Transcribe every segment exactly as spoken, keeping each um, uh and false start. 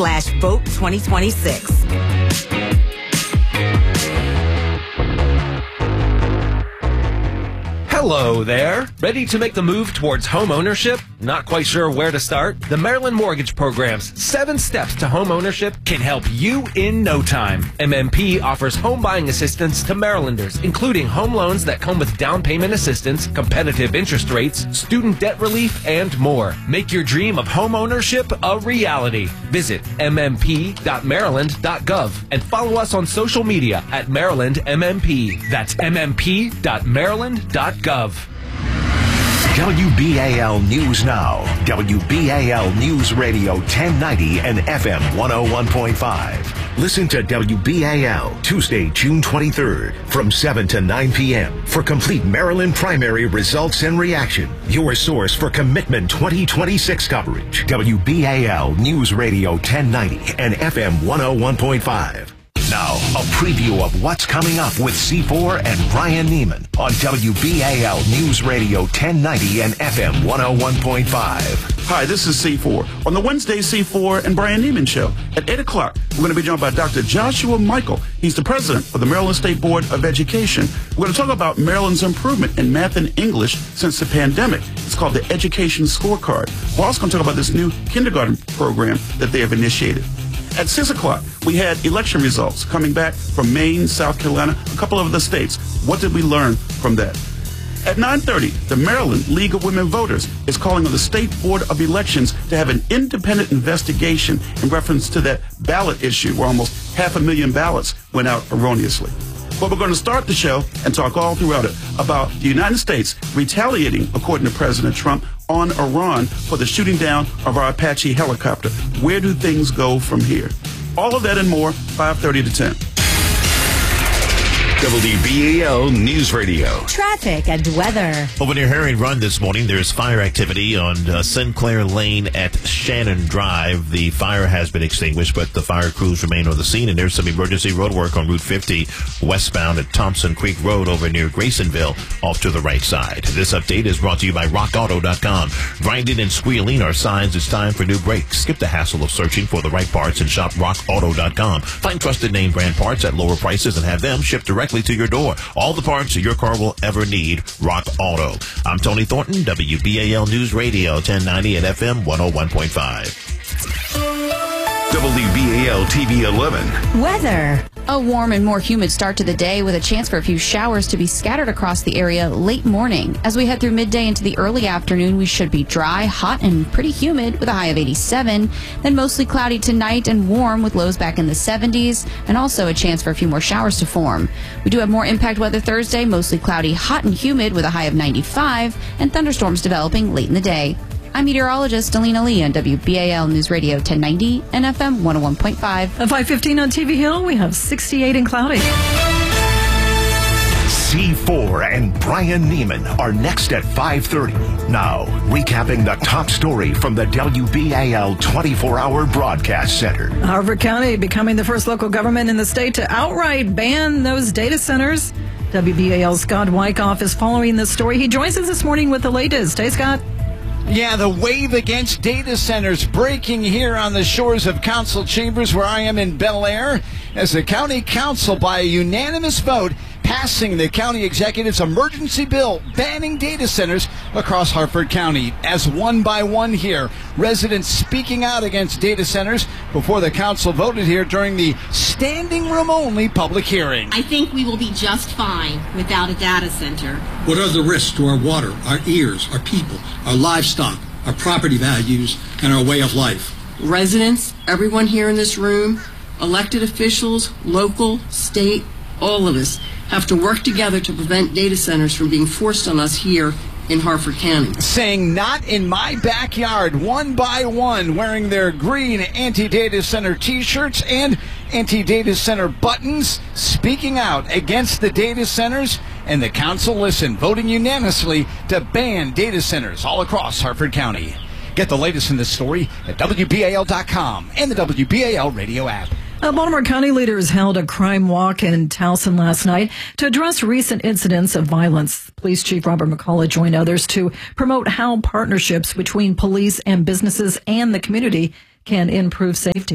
slash vote twenty twenty-six. Hello there. Ready to make the move towards home ownership? Not quite sure where to start? The Maryland Mortgage Program's seven steps to home ownership can help you in no time. M M P offers home buying assistance to Marylanders, including home loans that come with down payment assistance, competitive interest rates, student debt relief, and more. Make your dream of home ownership a reality. Visit m m p dot maryland dot gov and follow us on social media at Maryland M M P. That's m m p dot maryland dot gov. W B A L News Now, W B A L News Radio ten ninety and F M one oh one point five. Listen to W B A L Tuesday, June twenty-third from seven to nine p.m. for complete Maryland primary results and reaction. Your source for Commitment twenty twenty-six coverage. W B A L News Radio ten ninety and F M one oh one point five. Now, a preview of what's coming up with C four and Brian Neiman on W B A L News Radio ten ninety and F M one oh one point five. Hi, this is C four. On the Wednesday C four and Brian Neiman Show at eight o'clock, we're going to be joined by Doctor Joshua Michael. He's the president of the Maryland State Board of Education. We're going to talk about Maryland's improvement in math and English since the pandemic. It's called the Education Scorecard. We're also going to talk about this new kindergarten program that they have initiated. At six o'clock, we had election results coming back from Maine, South Carolina, a couple of other states. What did we learn from that? At nine thirty, the Maryland League of Women Voters is calling on the State Board of Elections to have an independent investigation in reference to that ballot issue where almost half a million ballots went out erroneously. But we're going to start the show and talk all throughout it about the United States retaliating, according to President Trump, on Iran for the shooting down of our Apache helicopter. Where do things go from here? All of that and more, five thirty to ten. W B A L News Radio. Traffic and weather. Over near Herring Run this morning, there's fire activity on uh, Sinclair Lane at Shannon Drive. The fire has been extinguished, but the fire crews remain on the scene, and there's some emergency road work on Route fifty westbound at Thompson Creek Road over near Graysonville off to the right side. This update is brought to you by rock auto dot com. Grinding and squealing are signs it's time for new brakes. Skip the hassle of searching for the right parts and shop rock auto dot com. Find trusted name brand parts at lower prices and have them shipped directly to your door. All the parts your car will ever need. Rock Auto. I'm Tony Thornton, W B A L News Radio ten ninety and F M one oh one point five. W B A L T V eleven. Weather. A warm and more humid start to the day with a chance for a few showers to be scattered across the area late morning. As we head through midday into the early afternoon, we should be dry, hot, and pretty humid with a high of eighty-seven. Then mostly cloudy tonight and warm with lows back in the seventies, and also a chance for a few more showers to form. We do have more impact weather Thursday, mostly cloudy, hot, and humid with a high of ninety-five, and thunderstorms developing late in the day. I'm meteorologist Alina Lee on W B A L News Radio ten ninety and F M one oh one point five. At five fifteen on T V Hill, we have sixty-eight and cloudy. C four and Brian Neiman are next at five thirty. Now, recapping the top story from the W B A L twenty-four hour broadcast center. Harford County becoming the first local government in the state to outright ban those data centers. W B A L's Scott Wyckoff is following this story. He joins us this morning with the latest. Hey, Scott. Yeah, the wave against data centers breaking here on the shores of Council Chambers, where I am in Bel Air, as the county council, by a unanimous vote, passing the county executive's emergency bill banning data centers across Harford County. As one by one here, residents speaking out against data centers before the council voted here during the standing room only public hearing. I think we will be just fine without a data center. What are the risks to our water, our ears, our people, our livestock, our property values, and our way of life? Residents, everyone here in this room, elected officials, local, state, all of us have to work together to prevent data centers from being forced on us here in Harford County. Saying not in my backyard, one by one, wearing their green anti-data center t-shirts and anti-data center buttons, speaking out against the data centers, and the council listened, voting unanimously to ban data centers all across Harford County. Get the latest in this story at W B A L dot com and the W B A L radio app. Uh, Baltimore County leaders held a crime walk in Towson last night to address recent incidents of violence. Police Chief Robert McCullough joined others to promote how partnerships between police and businesses and the community can improve safety.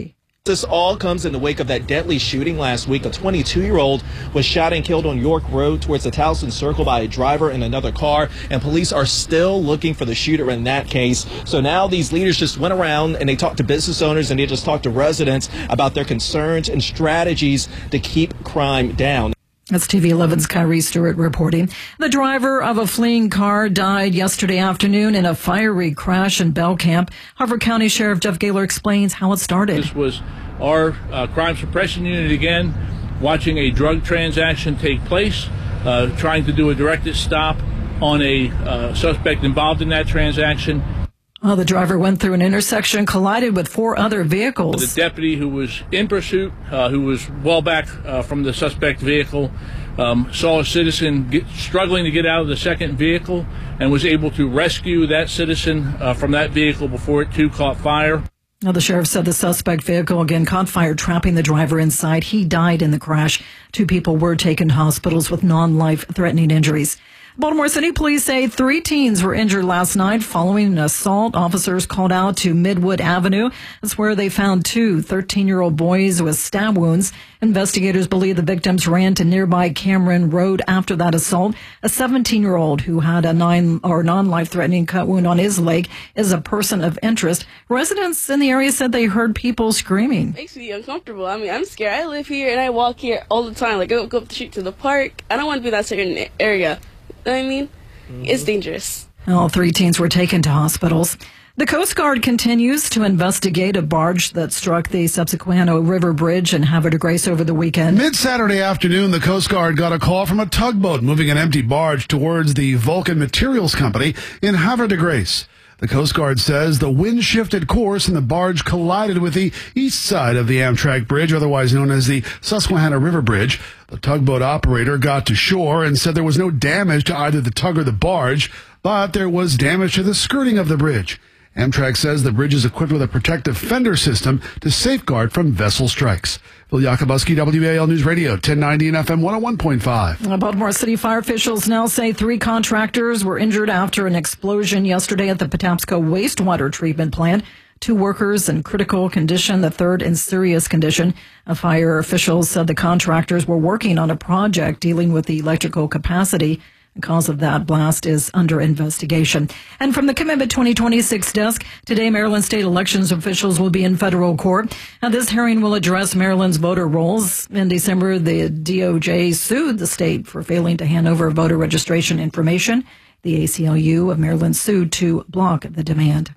This all comes in the wake of that deadly shooting last week. A twenty-two-year-old was shot and killed on York Road towards the Towson Circle by a driver in another car, and police are still looking for the shooter in that case. So now these leaders just went around and they talked to business owners and they just talked to residents about their concerns and strategies to keep crime down. That's T V eleven's Kyrie Stewart reporting. The driver of a fleeing car died yesterday afternoon in a fiery crash in Bell Camp. Harford County Sheriff Jeff Gaylor explains how it started. This was our uh, crime suppression unit again, watching a drug transaction take place, uh, trying to do a directed stop on a uh, suspect involved in that transaction. Well, the driver went through an intersection, collided with four other vehicles. The deputy who was in pursuit, uh, who was well back uh, from the suspect vehicle, um, saw a citizen get, struggling to get out of the second vehicle and was able to rescue that citizen uh, from that vehicle before it too caught fire. Now, the sheriff said the suspect vehicle again caught fire, trapping the driver inside. He died in the crash. Two people were taken to hospitals with non-life-threatening injuries. Baltimore City police say three teens were injured last night following an assault. Officers called out to Midwood Avenue. That's where they found two thirteen-year-old boys with stab wounds. Investigators believe the victims ran to nearby Cameron Road after that assault. A seventeen-year-old who had a nine or non-life-threatening cut wound on his leg is a person of interest. Residents in the area said they heard people screaming. Makes me uncomfortable. I mean, I'm scared. I live here and I walk here all the time. Like, I don't go up the street to the park. I don't want to be in that certain area. You know what I mean? Mm-hmm. It's dangerous. All three teens were taken to hospitals. The Coast Guard continues to investigate a barge that struck the Susquehanna River Bridge in Havre de Grace over the weekend. Mid-Saturday afternoon, the Coast Guard got a call from a tugboat moving an empty barge towards the Vulcan Materials Company in Havre de Grace. The Coast Guard says the wind shifted course and the barge collided with the east side of the Amtrak Bridge, otherwise known as the Susquehanna River Bridge. The tugboat operator got to shore and said there was no damage to either the tug or the barge, but there was damage to the skirting of the bridge. Amtrak says the bridge is equipped with a protective fender system to safeguard from vessel strikes. Phil Yakubuski, W B A L News Radio, ten ninety and F M one oh one point five. Baltimore City fire officials now say three contractors were injured after an explosion yesterday at the Patapsco wastewater treatment plant. Two workers in critical condition, the third in serious condition. A fire officials said the contractors were working on a project dealing with the electrical capacity. The cause of that blast is under investigation. And from the Commitment twenty twenty-six desk, today Maryland state elections officials will be in federal court. Now, this hearing will address Maryland's voter rolls. In December, the D O J sued the state for failing to hand over voter registration information. The A C L U of Maryland sued to block the demand.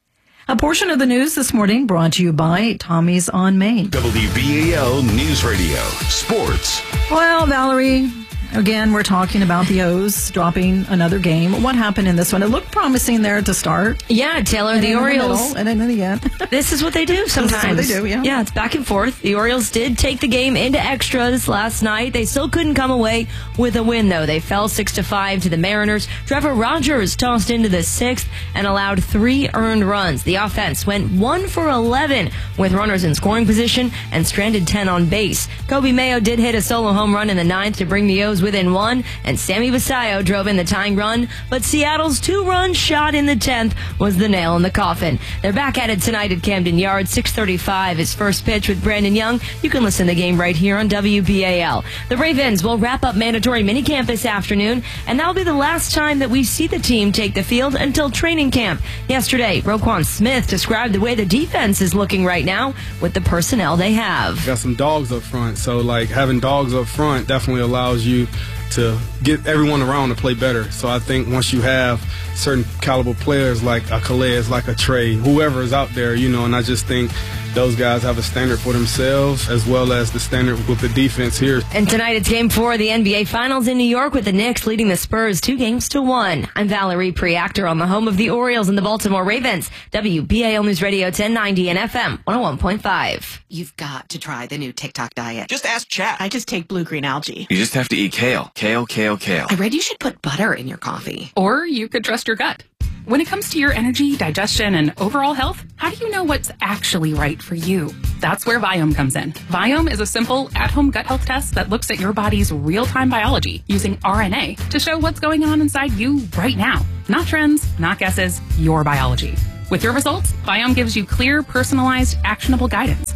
A portion of the news this morning brought to you by Tommy's on Main. W B A L News Radio, sports. Well, Valerie, again, we're talking about the O's dropping another game. What happened in this one? It looked promising there to start. Yeah, Taylor, and the Orioles. The and then again. This is what they do sometimes. This is what they do, yeah. Yeah, it's back and forth. The Orioles did take the game into extras last night. They still couldn't come away with a win, though. They fell six to five to the Mariners. Trevor Rogers tossed into the sixth and allowed three earned runs. The offense went one for eleven with runners in scoring position and stranded ten on base. Kobe Mayo did hit a solo home run in the ninth to bring the O's within one, and Sammy Basayo drove in the tying run, but Seattle's two-run shot in the tenth was the nail in the coffin. They're back at it tonight at Camden Yards, six thirty-five is first pitch with Brandon Young. You can listen to the game right here on W B A L. The Ravens will wrap up mandatory minicamp this afternoon, and that'll be the last time that we see the team take the field until training camp. Yesterday, Roquan Smith described the way the defense is looking right now with the personnel they have. Got some dogs up front, so like having dogs up front definitely allows you to get everyone around to play better. So I think once you have certain caliber players like a Calais, like a Trey, whoever is out there, you know, and I just think those guys have a standard for themselves as well as the standard with the defense here. And tonight it's game four of the N B A Finals in New York with the Knicks leading the Spurs two games to one. I'm Valerie Preactor on the home of the Orioles and the Baltimore Ravens. W B A L News Radio ten ninety and F M one oh one point five. You've got to try the new TikTok diet. Just ask chat. I just take blue-green algae. You just have to eat kale. Kale, kale, kale. I read you should put butter in your coffee. Or you could trust your gut. When it comes to your energy, digestion, and overall health, how do you know what's actually right for you? That's where Viome comes in. Viome is a simple, at-home gut health test that looks at your body's real-time biology using R N A to show what's going on inside you right now. Not trends, not guesses, your biology. With your results, Viome gives you clear, personalized, actionable guidance.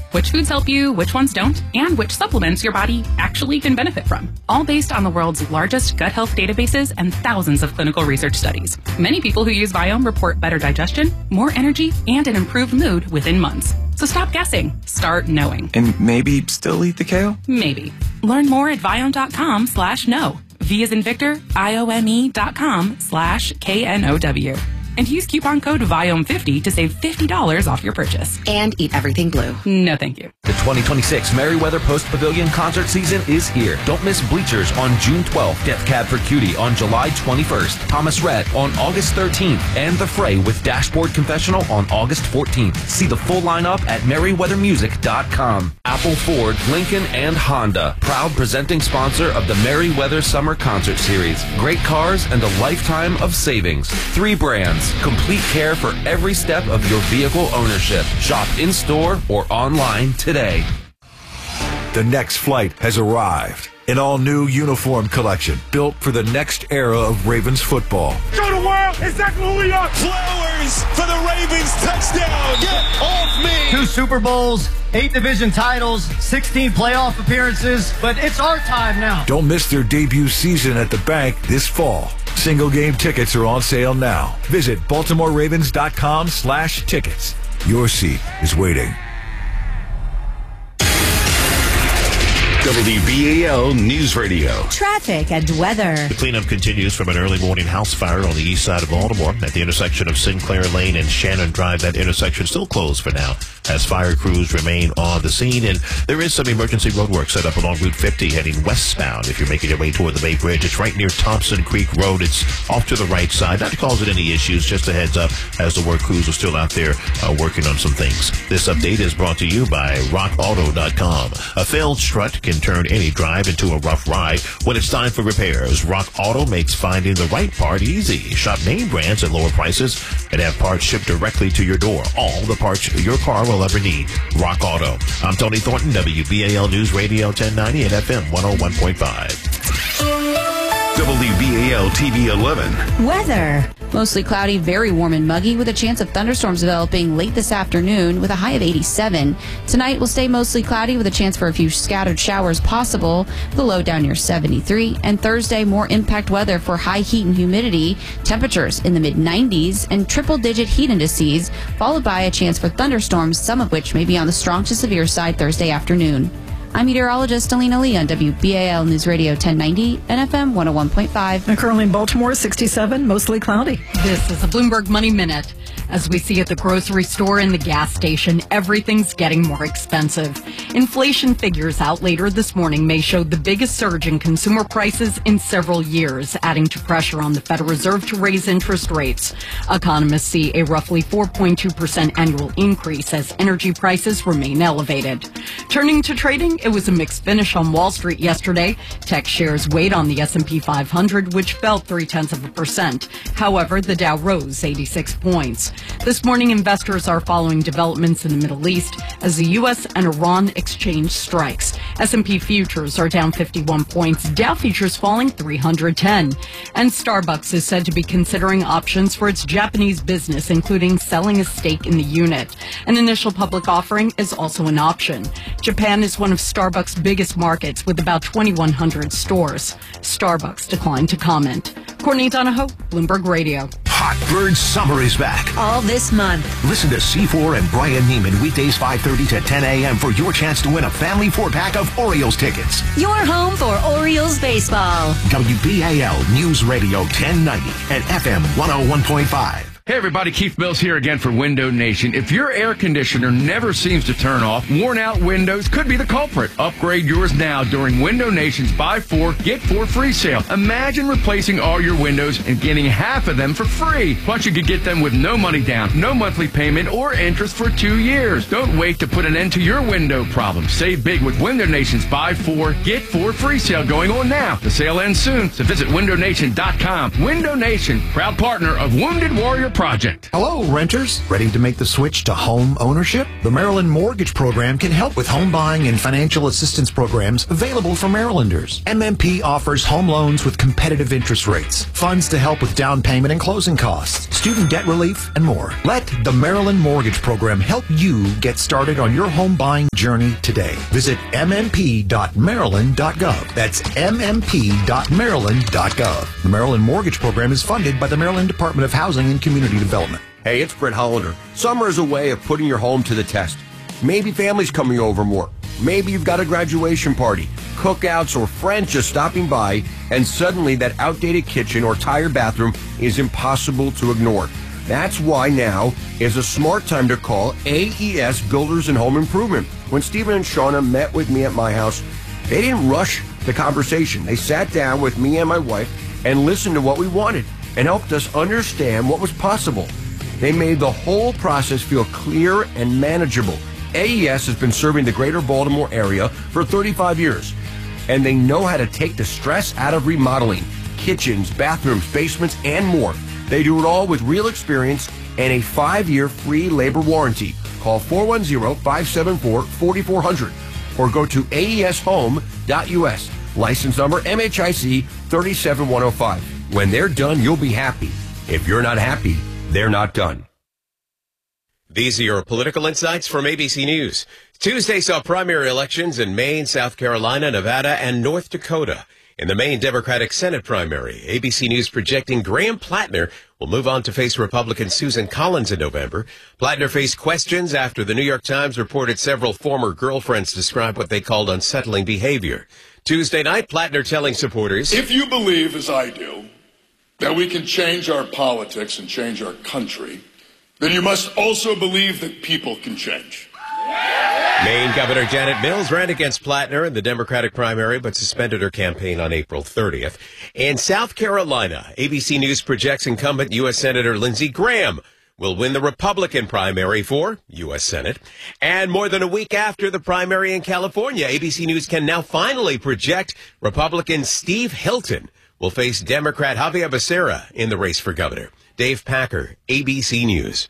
which foods help you, which ones don't, and which supplements your body actually can benefit from. All based on the world's largest gut health databases and thousands of clinical research studies. Many people who use Viome report better digestion, more energy, and an improved mood within months. So stop guessing. Start knowing. And maybe still eat the kale? Maybe. Learn more at Viome.com slash no. V as in Victor, I O M E dot com slash K N O W. And use coupon code Viome fifty to save fifty dollars off your purchase. And eat everything blue. No, thank you. The twenty twenty-six Merriweather Post Pavilion concert season is here. Don't miss Bleachers on June twelfth, Death Cab for Cutie on July twenty-first, Thomas Rhett on August thirteenth, and The Fray with Dashboard Confessional on August fourteenth. See the full lineup at Merriweather Music dot com. Apple, Ford, Lincoln, and Honda, proud presenting sponsor of the Merriweather Summer Concert Series. Great cars and a lifetime of savings. Three brands. Complete care for every step of your vehicle ownership. Shop in-store or online today. The next flight has arrived. An all-new uniform collection built for the next era of Ravens football. Show the world exactly who we are. Flowers for the Ravens touchdown. Get off me. Two Super Bowls, eight division titles, sixteen playoff appearances, but it's our time now. Don't miss their debut season at the bank this fall. Single game tickets are on sale now. Visit Baltimore Ravens dot com slash tickets. Your seat is waiting. W B A L News Radio. Traffic and weather. The cleanup continues from an early morning house fire on the east side of Baltimore at the intersection of Sinclair Lane and Shannon Drive. That intersection still closed for now as fire crews remain on the scene. And there is some emergency road work set up along Route fifty heading westbound. If you're making your way toward the Bay Bridge, it's right near Thompson Creek Road. It's off to the right side. Not to cause it any issues, just a heads up as the work crews are still out there uh, working on some things. This update is brought to you by rock auto dot com. A failed strut can turn any drive into a rough ride when it's time for repairs. Rock Auto makes finding the right part easy. Shop name brands at lower prices and have parts shipped directly to your door. All the parts your car will ever need. Rock Auto. I'm Tony Thornton, W B A L News Radio ten ninety and F M one oh one point five. W B A L T V eleven. Weather. Mostly cloudy, very warm and muggy with a chance of thunderstorms developing late this afternoon with a high of eighty-seven. Tonight will stay mostly cloudy with a chance for a few scattered showers possible with a low down near seventy-three. And Thursday, more impact weather for high heat and humidity, temperatures in the mid nineties and triple-digit heat indices, followed by a chance for thunderstorms, some of which may be on the strong to severe side Thursday afternoon. I'm meteorologist Alina Lee on W B A L News Radio ten ninety and F M one oh one point five. And currently in Baltimore, sixty-seven, mostly cloudy. This is a Bloomberg Money Minute. As we see at the grocery store and the gas station, everything's getting more expensive. Inflation figures out later this morning may show the biggest surge in consumer prices in several years, adding to pressure on the Federal Reserve to raise interest rates. Economists see a roughly four point two percent annual increase as energy prices remain elevated. Turning to trading, it was a mixed finish on Wall Street yesterday. Tech shares weighed on the S and P five hundred, which fell three-tenths of a percent. However, the Dow rose eighty-six points. This morning, investors are following developments in the Middle East as the U S and Iran exchange strikes. S and P futures are down fifty-one points, Dow futures falling three hundred ten. And Starbucks is said to be considering options for its Japanese business, including selling a stake in the unit. An initial public offering is also an option. Japan is one of Starbucks' biggest markets with about twenty-one hundred stores. Starbucks declined to comment. Courtney Donahoe, Bloomberg Radio. Hot Bird Summer is back. All this month. Listen to C four and Brian Neiman weekdays five thirty to ten a.m. for your chance to win a family four-pack of Orioles tickets. Your home for Orioles baseball. W B A L News Radio ten ninety and F M one oh one point five. Hey everybody, Keith Mills here again for Window Nation. If your air conditioner never seems to turn off, worn out windows could be the culprit. Upgrade yours now during Window Nation's Buy Four, Get Four free sale. Imagine replacing all your windows and getting half of them for free. Plus you could get them with no money down, no monthly payment, or interest for two years. Don't wait to put an end to your window problem. Save big with Window Nation's Buy Four, Get Four free sale going on now. The sale ends soon, so visit window nation dot com. Window Nation, proud partner of Wounded Warrior project. Hello, renters. Ready to make the switch to home ownership? The Maryland Mortgage Program can help with home buying and financial assistance programs available for Marylanders. M M P offers home loans with competitive interest rates, funds to help with down payment and closing costs, student debt relief, and more. Let the Maryland Mortgage Program help you get started on your home buying journey today. Visit m m p dot maryland dot gov. That's m m p dot maryland dot gov. The Maryland Mortgage Program is funded by the Maryland Department of Housing and Community Development. Hey, it's Brett Hollander. Summer is a way of putting your home to the test. Maybe family's coming over more. Maybe you've got a graduation party, cookouts, or friends just stopping by, and suddenly that outdated kitchen or tired bathroom is impossible to ignore. That's why now is a smart time to call A E S Builders and Home Improvement. When Stephen and Shauna met with me at my house, they didn't rush the conversation. They sat down with me and my wife and listened to what we wanted and helped us understand what was possible. They made the whole process feel clear and manageable. A E S has been serving the greater Baltimore area for thirty-five years, and they know how to take the stress out of remodeling, kitchens, bathrooms, basements, and more. They do it all with real experience and a five-year free labor warranty. Call four one zero, five seven four, four four zero zero or go to A E S home dot U S. License number M H I C three seven one zero five. When they're done, you'll be happy. If you're not happy, they're not done. These are your political insights from A B C News. Tuesday saw primary elections in Maine, South Carolina, Nevada, and North Dakota. In the Maine Democratic Senate primary, A B C News projecting Graham Plattner will move on to face Republican Susan Collins in November. Plattner faced questions after the New York Times reported several former girlfriends described what they called unsettling behavior. Tuesday night, Plattner telling supporters, "If you believe, as I do, that we can change our politics and change our country, then you must also believe that people can change." Maine Governor Janet Mills ran against Plattner in the Democratic primary, but suspended her campaign on April thirtieth. In South Carolina, A B C News projects incumbent U S Senator Lindsey Graham will win the Republican primary for U S Senate. And more than a week after the primary in California, A B C News can now finally project Republican Steve Hilton will face Democrat Javier Becerra in the race for governor. Dave Packer, A B C News.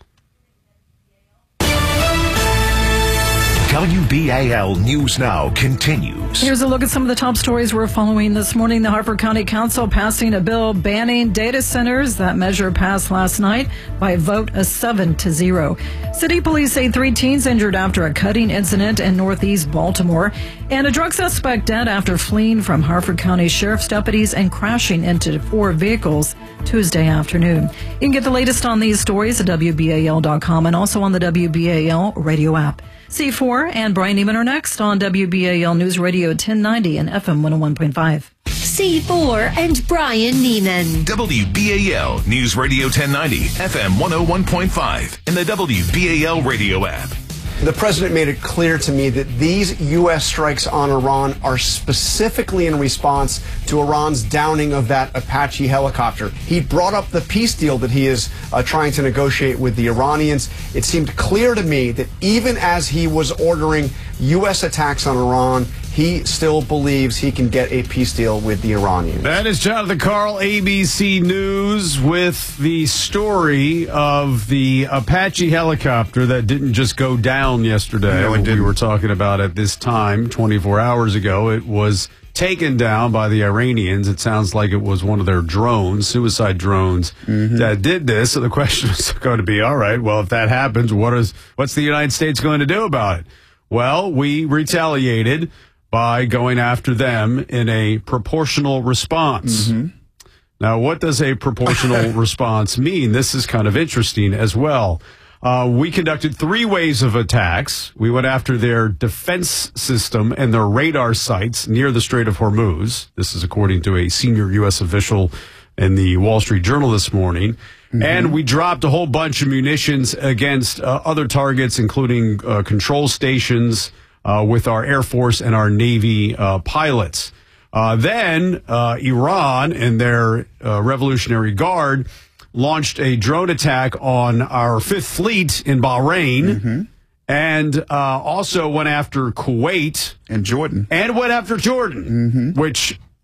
W B A L News Now continues. Here's a look at some of the top stories we're following this morning. The Harford County Council passing a bill banning data centers. That measure passed last night by a vote of seven to zero. City police say three teens injured after a cutting incident in northeast Baltimore. And a drug suspect dead after fleeing from Harford County Sheriff's deputies and crashing into four vehicles Tuesday afternoon. You can get the latest on these stories at W B A L dot com and also on the W B A L radio app. C four and Brian Neiman are next on W B A L News Radio ten ninety and F M one oh one point five. C four and Brian Neiman. W B A L News Radio ten ninety, F M one oh one point five, and the W B A L radio app. The president made it clear to me that these U S strikes on Iran are specifically in response to Iran's downing of that Apache helicopter. He brought up the peace deal that he is uh, trying to negotiate with the Iranians. It seemed clear to me that even as he was ordering U S attacks on Iran, he still believes he can get a peace deal with the Iranians. That is Jonathan Carl, A B C News, with the story of the Apache helicopter that didn't just go down yesterday. No, we were talking about at this time, twenty-four hours ago. It was taken down by the Iranians. It sounds like it was one of their drones, suicide drones, mm-hmm. that did this. So the question is going to be, all right, well, if that happens, what is what's the United States going to do about it? Well, we retaliated by going after them in a proportional response. Mm-hmm. Now, what does a proportional response mean? This is kind of interesting as well. Uh, we conducted three waves of attacks. We went after their defense system and their radar sites near the Strait of Hormuz. This is according to a senior U S official in the Wall Street Journal this morning. Mm-hmm. And we dropped a whole bunch of munitions against uh, other targets, including uh, control stations, Uh, with our Air Force and our Navy uh, pilots. Uh, then uh, Iran and their uh, Revolutionary Guard launched a drone attack on our Fifth Fleet in Bahrain, mm-hmm. and uh, also went after Kuwait and Jordan, and went after Jordan, mm-hmm. which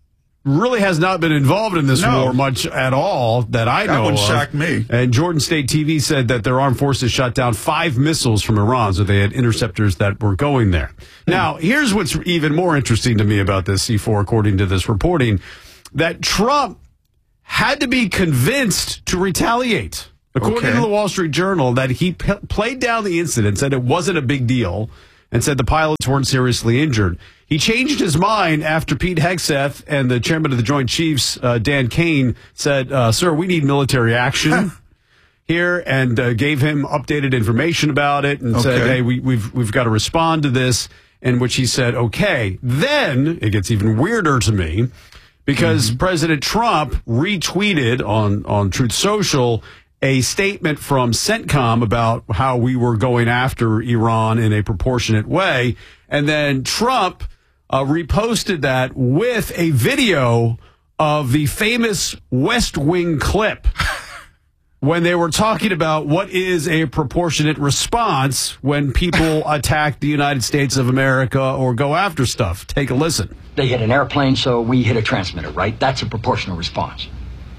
really has not been involved in this No. war much at all that I That know wouldn't of. shock me. And Jordan State T V said that their armed forces shot down five missiles from Iran, so they had interceptors that were going there. Now, here's what's even more interesting to me about this, C four, according to this reporting, that Trump had to be convinced to retaliate. According Okay. to the Wall Street Journal, that he p- played down the incident, said it wasn't a big deal, and said the pilots weren't seriously injured. He changed his mind after Pete Hegseth and the chairman of the Joint Chiefs, uh, Dan Kane, said, uh, sir, we need military action here, and uh, gave him updated information about it and said, Okay. hey, we, we've, we've got to respond to this, in which he said, okay. Then it gets even weirder to me because Mm-hmm. President Trump retweeted on, on Truth Social a statement from CENTCOM about how we were going after Iran in a proportionate way. And then Trump uh, reposted that with a video of the famous West Wing clip when they were talking about what is a proportionate response when people attack the United States of America or go after stuff. Take a listen. They hit an airplane, so we hit a transmitter, right? That's a proportional response.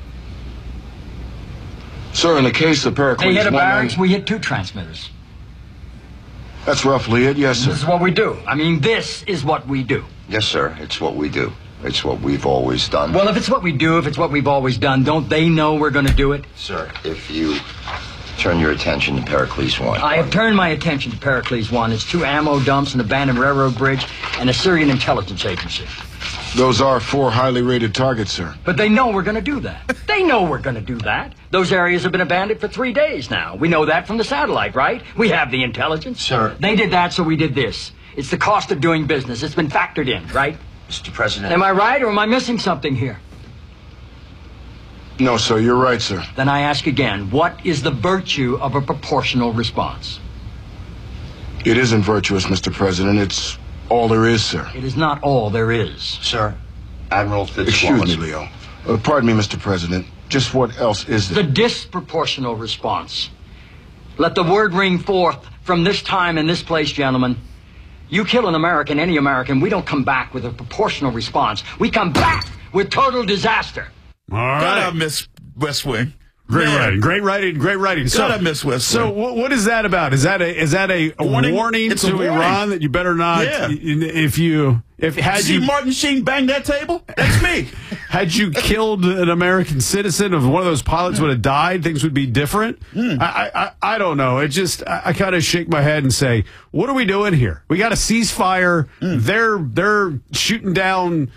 Sir, in the case of Pericles, They hit a one barracks, man- we hit two transmitters. That's roughly it, yes, sir. This is what we do. I mean, this is what we do. Yes, sir. It's what we do. It's what we've always done. Well, if it's what we do, if it's what we've always done, don't they know we're going to do it? Sir, if you turn your attention to Pericles one. I have turned my attention to Pericles One. It's two ammo dumps, an abandoned railroad bridge, and a Syrian intelligence agency. Those are four highly rated targets, sir. But they know we're going to do that. They know we're going to do that. Those areas have been abandoned for three days now. We know that from the satellite, right? We have the intelligence. Sir. They did that, so we did this. It's the cost of doing business. It's been factored in, right? Mister President. Am I right, or am I missing something here? No, sir, you're right, sir. Then I ask again, what is the virtue of a proportional response? It isn't virtuous, Mister President. It's all there is, sir. It is not all there is. Sir, Admiral Fitzwater. Excuse me, Leo. Uh, pardon me, Mister President. Just what else is there? The disproportional response. Let the word ring forth from this time and this place, gentlemen. You kill an American, any American, we don't come back with a proportional response. We come back with total disaster. All right. God, I miss West Wing. Great Man. writing, great writing, great writing. God, So, I miss West so Wing. what, what is that about? Is that a is that a, a warning, warning? It's a to warning. Iran that you better not? Yeah. If you if had See you Martin Sheen bang that table? That's me. had you killed an American citizen, if one of those pilots would have died, things would be different. Mm. I, I I don't know. It just I, I kind of shake my head and say, what are we doing here? We got a ceasefire. Mm. They're they're shooting down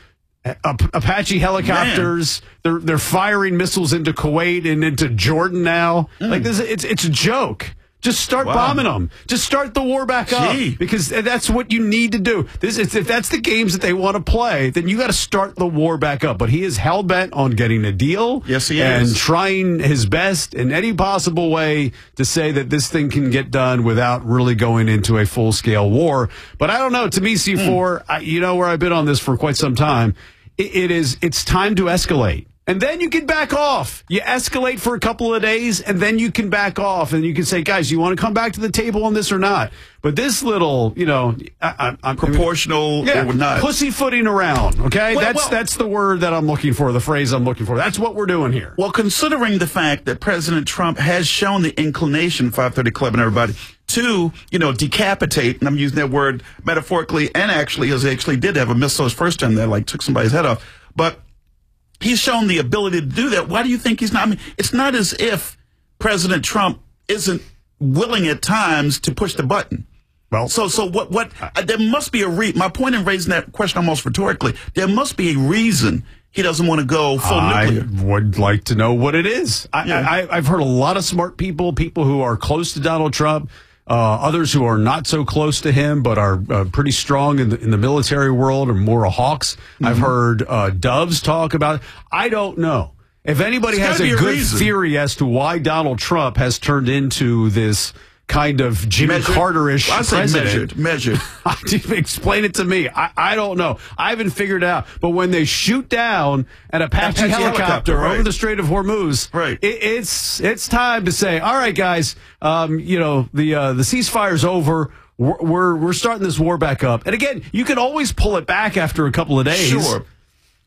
Apache helicopters. Man. They're they're firing missiles into Kuwait and into Jordan now. Mm. Like this, it's it's a joke. Just start wow. bombing them. Just start the war back up Gee. because that's what you need to do. This is, if that's the games that they want to play, then you got to start the war back up. But he is hell bent on getting a deal. Yes, he and is. trying his best in any possible way to say that this thing can get done without really going into a full scale war. But I don't know. To me, C four, mm. I, you know where I've been on this for quite some time. It, it is. It's time to escalate. And then you can back off. You escalate for a couple of days, and then you can back off, and you can say, guys, you want to come back to the table on this or not? But this little, you know, I, I, I'm proportional yeah, or not. pussyfooting around, okay? Well, that's well, that's the word that I'm looking for, the phrase I'm looking for. That's what we're doing here. Well, considering the fact that President Trump has shown the inclination, five thirty Club and everybody, to, you know, decapitate, and I'm using that word metaphorically and actually, as he actually did have a missile his first time that, like, took somebody's head off. But he's shown the ability to do that. Why do you think he's not? I mean, it's not as if President Trump isn't willing at times to push the button. Well, so so what? What? Uh, there must be a re. My point in raising that question almost rhetorically, there must be a reason he doesn't want to go full I nuclear. would like to know what it is. I, Yeah. I, I've heard a lot of smart people, people who are close to Donald Trump. Uh, others who are not so close to him, but are uh, pretty strong in the, in the military world, or more hawks. Mm-hmm. I've heard uh, Doves talk about it. I don't know. If anybody There's has a, gotta be a good reason. theory as to why Donald Trump has turned into this kind of Jimmy Measured? Carter-ish Well, I say president. measured, measured. Explain it to me. I, I don't know. I haven't figured it out. But when they shoot down an Apache, Apache helicopter, helicopter, right. over the Strait of Hormuz, Right. it, it's it's time to say, all right, guys, um, you know, the uh, the ceasefire's over. We're, we're we're starting this war back up. And again, you can always pull it back after a couple of days. Sure.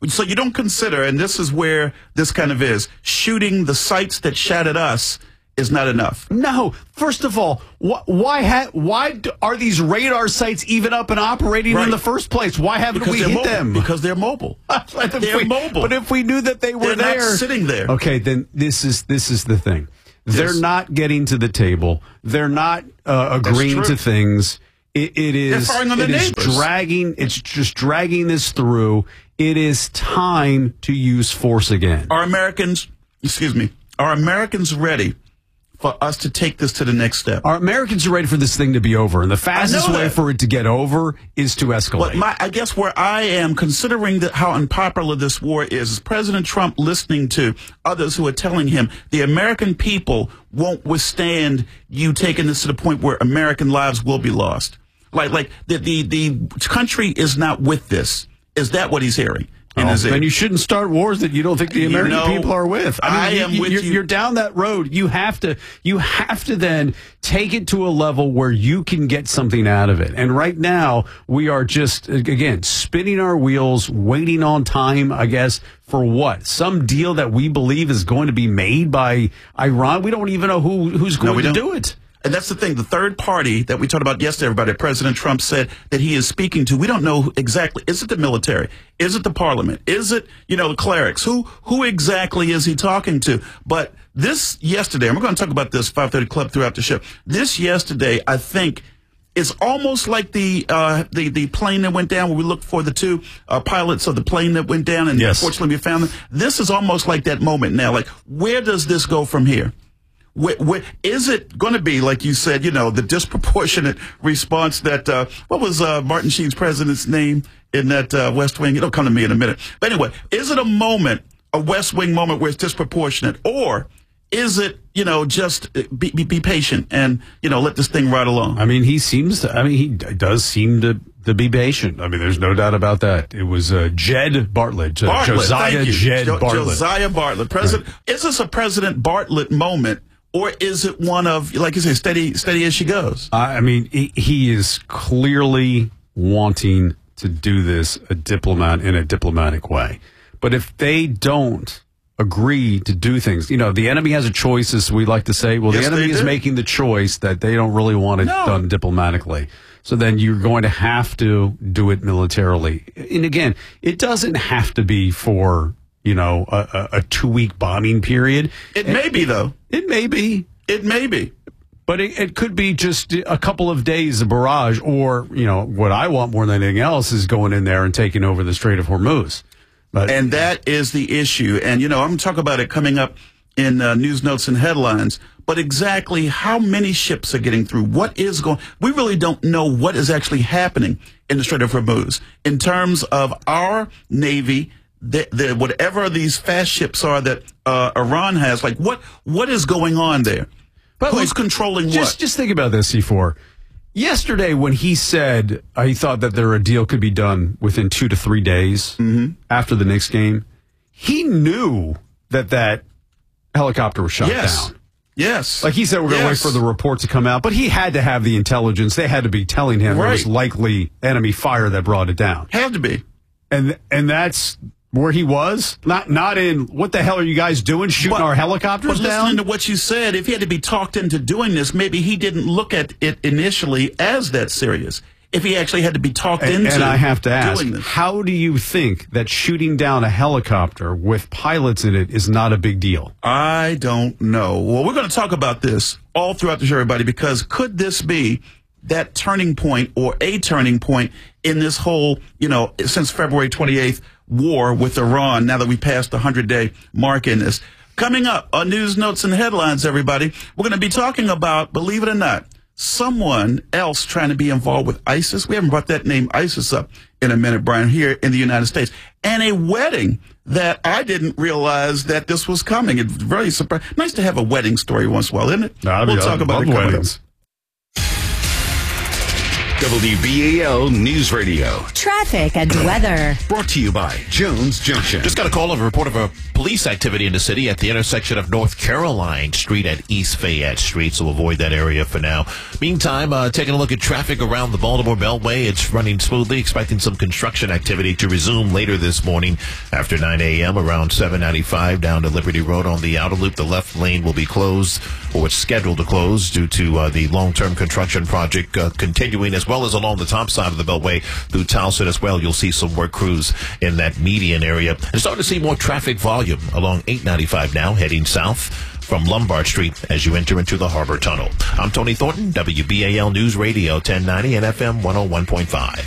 So you don't consider, and this is where this kind of is, shooting the sites that shattered us is not enough. No. First of all, wh- why ha- why do- are these radar sites even up and operating Right. in the first place? Why haven't Because we they're hit mobile. them? Because they're mobile. If They're we- mobile. But if we knew that they were They're not there, sitting there. Okay, then this is this is the thing. They're Yes. not getting to the table. They're not uh, agreeing true. to things. It, it is. They're firing on their it is neighbors. dragging. It's just dragging this through. It is time to use force again. Are Americans, excuse me, are Americans ready for us to take this to the next step? Are Americans ready for this thing to be over? And the fastest know way that. for it to get over is to escalate. But my, I guess where I am, considering that how unpopular this war is, is President Trump listening to others who are telling him the American people won't withstand you taking this to the point where American lives will be lost. Like, like the the, the country is not with this. Is that what he's hearing? In Oh, his ear? then you shouldn't start wars that you don't think the You American know, people are with. I, mean, I you- am you, with you're, you. You're down that road. You have to. You have to then take it to a level where you can get something out of it. And right now, we are just again spinning our wheels, waiting on time. I guess for what? Some deal that we believe is going to be made by Iran. We don't even know who who's No, going we to don't. do it. And that's the thing. The third party that we talked about yesterday, everybody, President Trump said that he is speaking to, we don't know who exactly. Is it the military? Is it the parliament? Is it, you know, the clerics? Who who exactly is he talking to? But this yesterday, and we're going to talk about this five thirty Club throughout the show. This yesterday, I think, is almost like the uh, the the plane that went down where we looked for the two uh, pilots of the plane that went down, and Yes. fortunately we found them. This is almost like that moment now. Like, where does this go from here? Where, where, is it going to be, like you said, you know, the disproportionate response that, uh, what was uh, Martin Sheen's president's name in that uh, West Wing? It'll come to me in a minute. But anyway, is it a moment, a West Wing moment where it's disproportionate? Or is it, you know, just be, be, be patient and, you know, let this thing ride along? I mean, he seems to, I mean, he d- does seem to, to be patient. I mean, there's no doubt about that. It was uh, Jed Bartlett, uh, Bartlett, Josiah thank you. Jed Jo- Bartlett. Josiah Bartlett. President, is this a President Bartlett moment? Or is it one of, like you say, steady, steady as she goes? I mean, he, he is clearly wanting to do this a diplomat in a diplomatic way. But if they don't agree to do things, you know, the enemy has a choice, as we like to say. Well, Yes, the enemy they is do. making the choice that they don't really want it No. done diplomatically. So then you're going to have to do it militarily. And again, it doesn't have to be for, you know, a, a, a two-week bombing period. It may be, though. It may be. It may be. But it, it could be just a couple of days of barrage, or, you know, what I want more than anything else is going in there and taking over the Strait of Hormuz. But, and that is the issue. And, you know, I'm going to talk about it coming up in uh, news notes and headlines. But exactly how many ships are getting through? What is going? We really don't know what is actually happening in the Strait of Hormuz in terms of our Navy. The, the, whatever these fast ships are that uh, Iran has, like what what is going on there? But Who's like, controlling just, what? Just think about this, C four. Yesterday, when he said uh, he thought that there a deal could be done within two to three days after the Knicks game, he knew that that helicopter was shot Yes. down. Yes. Like he said, we're going to Yes. wait for the report to come out, but he had to have the intelligence. They had to be telling him there was Right. likely enemy fire that brought it down. Had to be. And and that's where he was. Not not in what the hell are you guys doing shooting But- our helicopters But down? listening to what you said, if he had to be talked into doing this, maybe he didn't look at it initially as that serious. If he actually had to be talked And, into and I have to ask, doing this. how do you think that shooting down a helicopter with pilots in it is not a big deal? I don't know. Well, we're going to talk about this all throughout the show, everybody, because could this be that turning point or a turning point in this whole, you know, since February twenty-eighth war with Iran, now that we passed the hundred-day mark in this? Coming up on News, Notes, and Headlines, everybody, we're going to be talking about, believe it or not, someone else trying to be involved with ISIS. We haven't brought that name ISIS up in a minute, Brian, here in the United States. And a wedding that I didn't realize that this was coming. It's very surprising. Nice to have a wedding story once in a while, isn't it? I mean, we'll I talk about love it coming weddings. up. W B A L News Radio. Traffic and weather. Brought to you by Jones Junction. Just got a call of a report of a police activity in the city at the intersection of North Caroline Street and East Fayette Street, so avoid that area for now. Meantime, uh, taking a look at traffic around the Baltimore Beltway. It's running smoothly, expecting some construction activity to resume later this morning after nine a.m. around seven ninety-five down to Liberty Road on the outer loop. The left lane will be closed, or it's scheduled to close due to uh, the long-term construction project uh, continuing, as well as along the top side of the Beltway through Towson as well. You'll see some work crews in that median area. And starting to see more traffic volume along eight ninety-five now, heading south from Lombard Street as you enter into the Harbor Tunnel. I'm Tony Thornton, W B A L News Radio ten ninety and F M one oh one point five.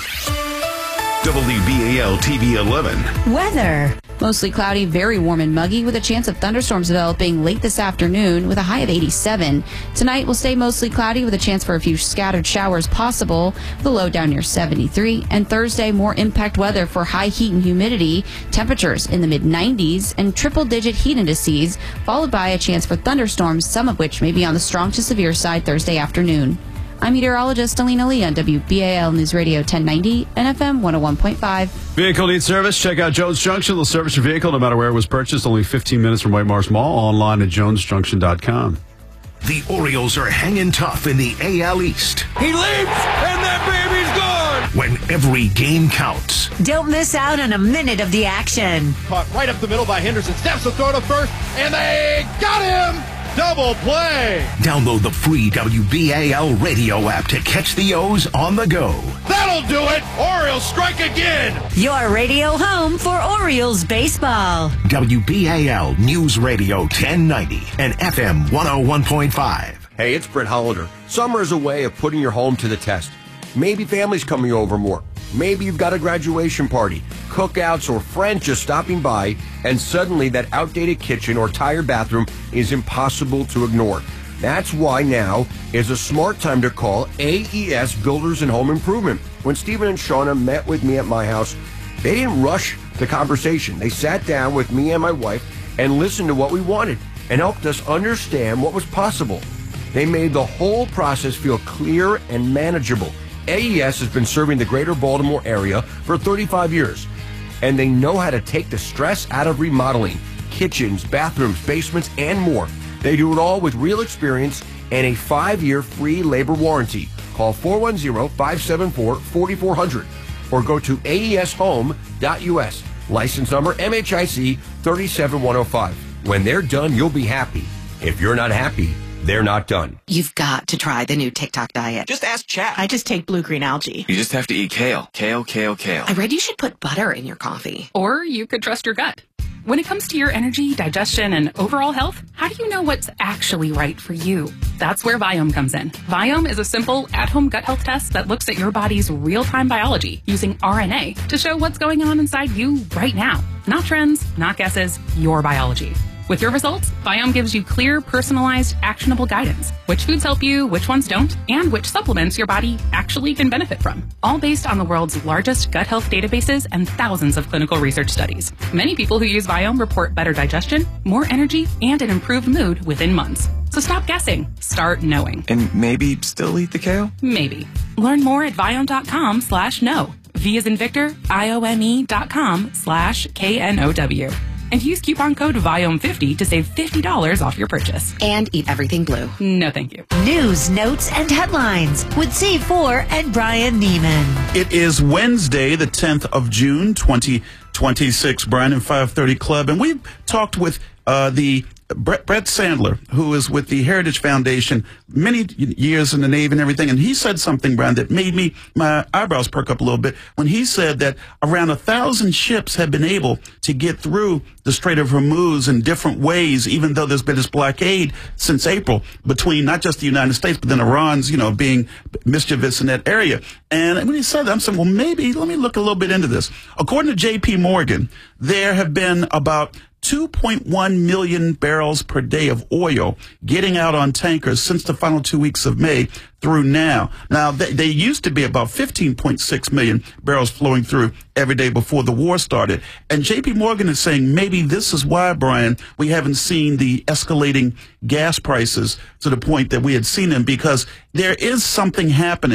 W B A L T V eleven. Weather. Mostly cloudy, very warm and muggy with a chance of thunderstorms developing late this afternoon with a high of eighty-seven. Tonight will stay mostly cloudy with a chance for a few scattered showers possible, with a low down near seventy-three. And Thursday, more impact weather for high heat and humidity, temperatures in the mid nineties and triple-digit heat indices, followed by a chance for thunderstorms, some of which may be on the strong to severe side Thursday afternoon. I'm meteorologist Alina Lee on W B A L News Radio ten ninety and F M one oh one point five. Vehicle needs service? Check out Jones Junction. They'll service your vehicle no matter where it was purchased. Only fifteen minutes from White Marsh Mall. Online at jones junction dot com. The Orioles are hanging tough in the A L East. He leaps, and that baby's gone! When every game counts. Don't miss out on a minute of the action. Caught right up the middle by Henderson. Steps the throw to first, and they got him! Double play! Download the free W B A L radio app to catch the O's on the go. That'll do it! Orioles strike again! Your radio home for Orioles baseball. W B A L News Radio ten ninety and F M one oh one point five. Hey, it's Brett Hollander. Summer is a way of putting your home to the test. Maybe family's coming over more. Maybe you've got a graduation party, cookouts, or friends just stopping by, and suddenly that outdated kitchen or tired bathroom is impossible to ignore. That's why now is a smart time to call A E S Builders and Home Improvement. When Stephen and Shauna met with me at my house, they didn't rush the conversation. They sat down with me and my wife and listened to what we wanted and helped us understand what was possible. They made the whole process feel clear and manageable. A E S has been serving the greater Baltimore area for thirty-five years, and they know how to take the stress out of remodeling kitchens, bathrooms, basements, and more. They do it all with real experience and a five-year free labor warranty. Call four one zero, five seven four, four four zero zero or go to A E S home dot U S. License number M H I C three seven one oh five. When they're done, you'll be happy. If you're not happy, they're not done. You've got to try the new TikTok diet. Just ask chat. I just take blue-green algae. You just have to eat kale. Kale, kale, kale. I read you should put butter in your coffee. Or you could trust your gut. When it comes to your energy, digestion, and overall health, how do you know what's actually right for you? That's where Viome comes in. Viome is a simple, at-home gut health test that looks at your body's real-time biology using R N A to show what's going on inside you right now. Not trends, not guesses, your biology. With your results, Viome gives you clear, personalized, actionable guidance. Which foods help you, which ones don't, and which supplements your body actually can benefit from. All based on the world's largest gut health databases and thousands of clinical research studies. Many people who use Viome report better digestion, more energy, and an improved mood within months. So stop guessing. Start knowing. And maybe still eat the kale? Maybe. Learn more at Viome.com slash know. V as in Victor, I O M E dot com slash K N O W. And use coupon code Viome fifty to save fifty dollars off your purchase. And eat everything blue. No, thank you. News, notes, and headlines with C four and Brian Neiman. It is Wednesday, the tenth of June, twenty twenty-six. Brian and five thirty Club. And we've talked with uh, the Brett, Brett Sandler, who is with the Heritage Foundation, many years in the Navy and everything. And he said something, Brian, that made me, my eyebrows perk up a little bit when he said that around a thousand ships have been able to get through the Strait of Hormuz in different ways, even though there's been this blockade since April between not just the United States, but then Iran's, you know, being mischievous in that area. And when he said that, I'm saying, well, maybe let me look a little bit into this. According to J P Morgan, there have been about two point one million barrels per day of oil getting out on tankers since the final two weeks of May through now. Now, they, they used to be about fifteen point six million barrels flowing through every day before the war started. And J P Morgan is saying maybe this is why, Brian, we haven't seen the escalating gas prices to the point that we had seen them, because there is something happening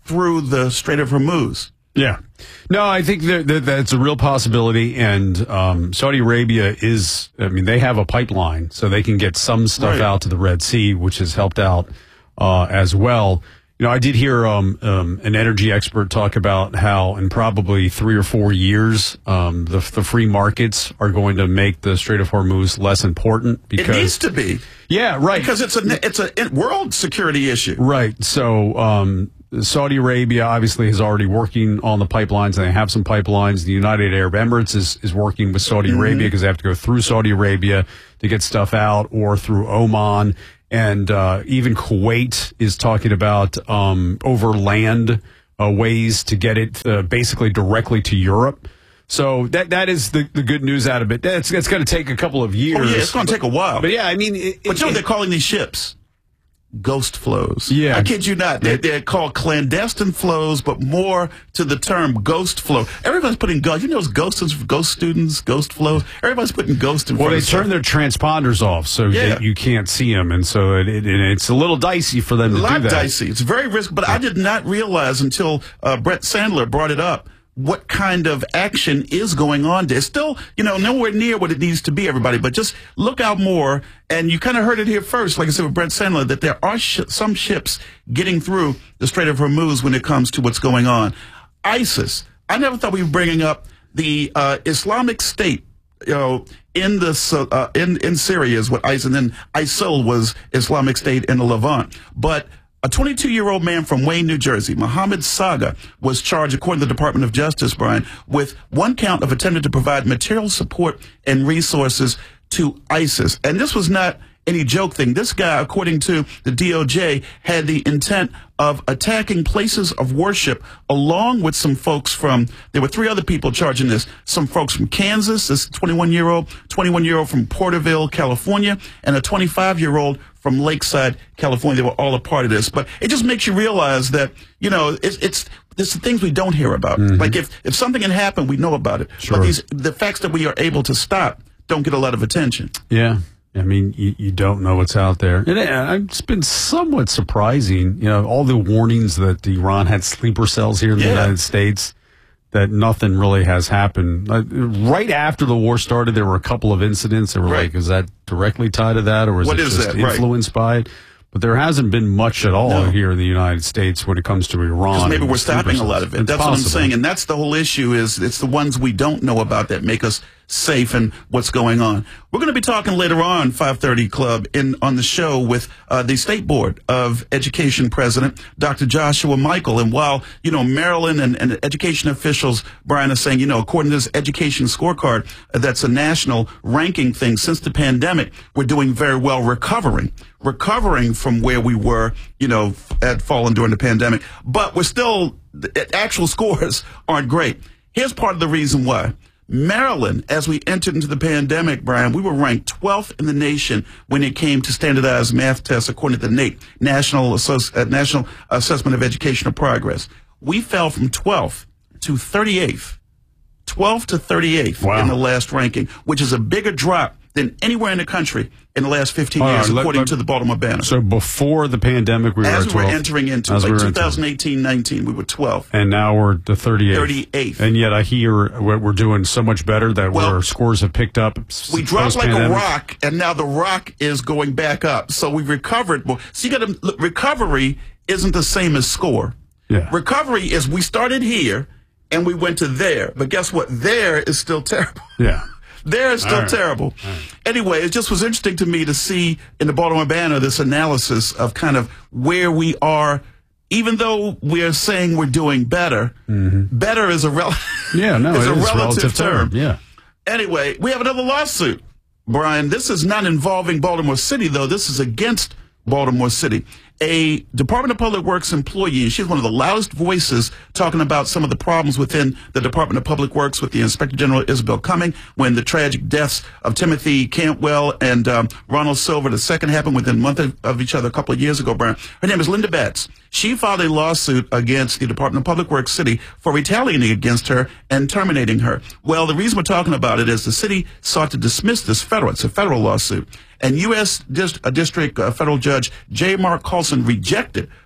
through the Strait of Hormuz. Yeah. No, I think that, that that's a real possibility. And um, Saudi Arabia is, I mean, they have a pipeline, so they can get some stuff Right. out to the Red Sea, which has helped out uh, as well. You know, I did hear um, um, an energy expert talk about how in probably three or four years, um, the, the free markets are going to make the Strait of Hormuz less important. Because It needs to be. Yeah, right. Because it's a it's a world security issue. Right. So um, Saudi Arabia obviously is already working on the pipelines, and they have some pipelines. The United Arab Emirates is, is working with Saudi Mm-hmm. Arabia because they have to go through Saudi Arabia to get stuff out, or through Oman. And uh, even Kuwait is talking about um, overland uh, ways to get it uh, basically directly to Europe. So that that is the, the good news out of it. That's, that's going to take a couple of years. Oh, yeah, it's going to take a while. But yeah, I mean... It, But you know it, what they're calling these ships? Ghost flows. Yeah. I kid you not. They're, they're called clandestine flows, but more to the term ghost flow. Everybody's putting ghost. You know, ghosts, ghost students, ghost flows. Everybody's putting ghost in Well, front they of stuff. turn their transponders off so Yeah. that you can't see them, and so it, it, it's a little dicey for them A to lot do that. dicey. It's very risky, but I did not realize until uh, Brett Sandler brought it up what kind of action is going on there. It's still, you know, nowhere near what it needs to be, everybody, but just look out more. And you kind of heard it here first, like I said with Brett Sandler, that there are sh- some ships getting through the Strait of Hormuz when it comes to what's going on. ISIS. I never thought we were bringing up the uh, Islamic State, you know, in the uh, in in Syria is what ISIS, and then ISIL was Islamic State in the Levant. But a twenty-two-year-old man from Wayne, New Jersey, Mohammed Saga, was charged, according to the Department of Justice, Brian, with one count of attempting to provide material support and resources to ISIS. And this was not any joke thing. This guy, according to the D O J, had the intent of attacking places of worship along with some folks from, there were three other people charging this, some folks from Kansas, this twenty-one-year-old, twenty-one-year-old from Porterville, California, and a twenty-five-year-old from Lakeside, California. They were all a part of this. But it just makes you realize that, you know, it's, it's, it's the things we don't hear about. Mm-hmm. Like if, if something can happen, we know about it. Sure. But these, the facts that we are able to stop don't get a lot of attention. Yeah. I mean, you, you don't know what's out there. And uh, it's been somewhat surprising, you know, all the warnings that Iran had sleeper cells here in the Yeah. United States, that nothing really has happened. Uh, right after the war started, there were a couple of incidents that were Right. like, is that directly tied to that, or is What it is just that? Right. influenced by it? But there hasn't been much at all No. here in the United States when it comes to Iran. Because maybe and we're sleeper stopping a cells. lot of it. It's That's what I'm possible. saying. And that's the whole issue is it's the ones we don't know about that make us safe and what's going on. We're going to be talking later on, five thirty Club, in on the show with uh, the State Board of Education President, Doctor Joshua Michael. And while, you know, Maryland and, and education officials, Brian, are saying, you know, according to this education scorecard, uh, that's a national ranking thing since the pandemic, we're doing very well recovering. Recovering from where we were, you know, had fallen during the pandemic. But we're still, the actual scores aren't great. Here's part of the reason why. Maryland, as we entered into the pandemic, Brian, we were ranked twelfth in the nation when it came to standardized math tests, according to the NAEP, National, Associ- uh, National Assessment of Educational Progress. We fell from twelfth to thirty-eighth. twelfth to thirty-eighth Wow. in the last ranking, which is a bigger drop than anywhere in the country in the last fifteen All years, right, let- according let- to the Baltimore Banner. So before the pandemic, we were As at we were twelve. entering into, As we like were entering. twenty eighteen nineteen, we were twelfth. And now we're the thirty-eighth. thirty-eighth. And yet I hear we're we're doing so much better that Well, our scores have picked up. We dropped like a post-pandemic. rock, and now the rock is going back up. So we've recovered more. So you got to look, recovery isn't the same as score. Yeah. Recovery is we started here and we went to there, but guess what? There is still terrible. Yeah. There is still All right. terrible. Anyway, it just was interesting to me to see in the Baltimore Banner this analysis of kind of where we are. Even though we're saying we're doing better, better is a, rel- Yeah, no, is it a is relative, term. Yeah. Anyway, we have another lawsuit, Brian. This is not involving Baltimore City, though. This is against Baltimore City. A Department of Public Works employee, and she's one of the loudest voices talking about some of the problems within the Department of Public Works with the Inspector General Isabel Cumming when the tragic deaths of Timothy Cantwell and um, Ronald Silver, the second, happened within a month of, of each other a couple of years ago, Brian. Her name is Linda Betts. She filed a lawsuit against the Department of Public Works City for retaliating against her and terminating her. Well, the reason we're talking about it is the city sought to dismiss this federal, it's a federal lawsuit. And U S Dist- uh, District uh, Federal Judge J. Mark Carlson rejected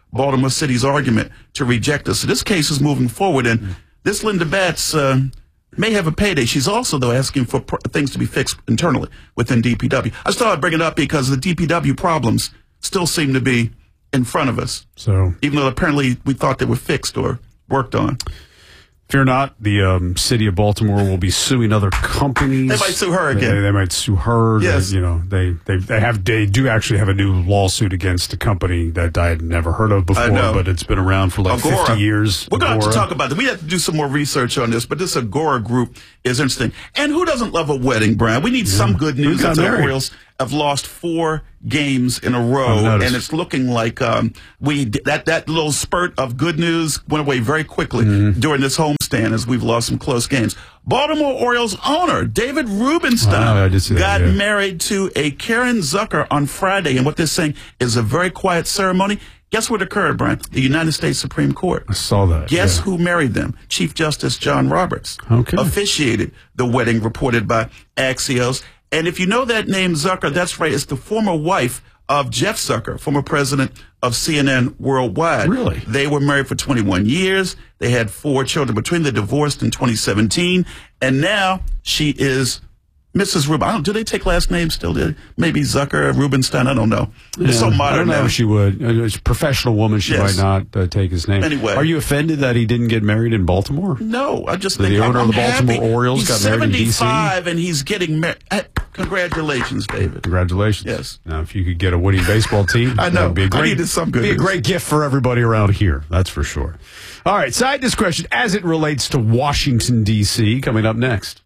Baltimore City's argument to reject us. So this case is moving forward, and this Linda Batts uh, may have a payday. She's also, though, asking for pr- things to be fixed internally within D P W. I just thought I'd bring it up because the D P W problems still seem to be in front of us. So, even though apparently we thought they were fixed or worked on. Fear not, the um, city of Baltimore will be suing other companies. They might sue her again. They, they might sue her. Yes. They, you know, they, they they have they do actually have a new lawsuit against a company that I had never heard of before, but it's been around for like Agora. fifty years. We're going to have to Agora. talk about that. We have to do some more research on this, but this Agora group is interesting. And who doesn't love a wedding, Brian? We need yeah. some good news. Who's The not married? Orioles have lost four games in a row, and it's looking like um, we that that little spurt of good news went away very quickly Mm-hmm. during this homestand as we've lost some close games. Baltimore Orioles owner David Rubenstein Oh, I did see that, got yeah. married to a Karen Zucker on Friday, and what they're saying is a very quiet ceremony. Guess what occurred, Brian? The United States Supreme Court. I saw that. Guess yeah. who married them? Chief Justice John Roberts. Okay. Officiated the wedding, reported by Axios. And if you know that name, Zucker, that's right. It's the former wife of Jeff Zucker, former president of C N N Worldwide. Really? They were married for twenty-one years. They had four children between. They divorced in twenty seventeen. And now she is Missus Rubin. I don't, do they take last names still? Maybe Zucker, Rubenstein. I don't know. Yeah, It's so modern I don't know now. if she would. As a professional woman, she Yes. might not uh, take his name. Anyway. Are you offended that he didn't get married in Baltimore? No, I just The think owner I'm, of the I'm Baltimore happy. Orioles He's got married in D C? seventy-five and he's getting married. Congratulations, David. Congratulations. Yes. Now, if you could get a winning baseball team, I know. that would be a I great, needed some good be a news. great gift for everybody around here. That's for sure. All right, side discussion as it relates to Washington, D C, coming up next.